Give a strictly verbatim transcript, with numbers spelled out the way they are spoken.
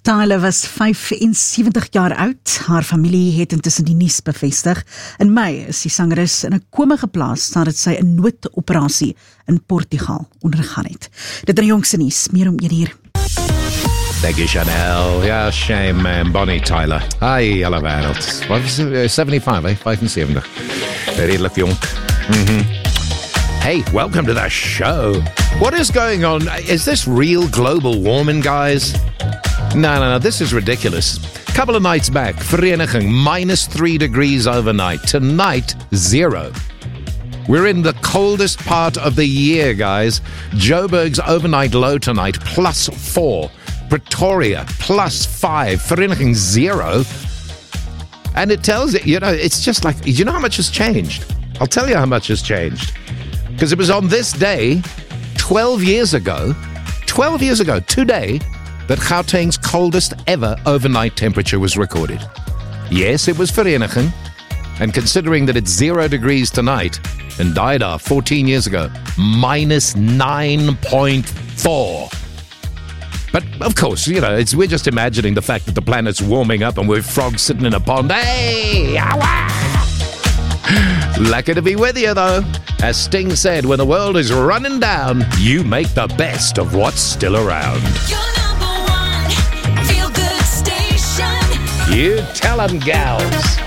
Tyler was vyf-en-sewentig jaar oud. Haar familie het intussen die nuus bevestig. In Mei is die sangeres in 'n koma geplaas nadat sy 'n noodoperasie in Portugal ondergaan het. Dit is die jongste nuus, meer om een uur. Thank you, Chanel. Yeah, shame, man. Bonnie Tyler. Hi, alle wereld. Wat is het? seventy-five, eh? vijfenzeventig. Redelijk jong. Mm-hmm. Hey, welcome to the show. What is going on? Is this real global warming, guys? No, no, no. This is ridiculous. Couple of nights back, Vereniging, minus three degrees overnight. Tonight, zero. We're in the coldest part of the year, guys. Joburg's overnight low tonight, plus four. Pretoria, plus five. Vereniging, zero. And it tells it, you know, it's just like, you know how much has changed? I'll tell you how much has changed. Because it was on this day, twelve years ago, twelve years ago, today, that Gauteng's coldest ever overnight temperature was recorded. Yes, it was Vereniging. And considering that it's zero degrees tonight, and Daida fourteen years ago, minus nine point four. But, of course, you know, it's, we're just imagining the fact that the planet's warming up and we're frogs sitting in a pond. Hey! Lucky to be with you, though. As Sting said, when the world is running down, you make the best of what's still around. Your number one feel-good station. You tell 'em, gals.